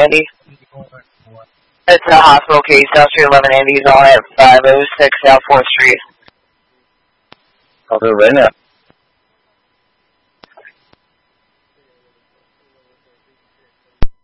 Andy. It's a hospital case, South Street 11 Andy's on at 506 South 4th Street. I'll do it right now.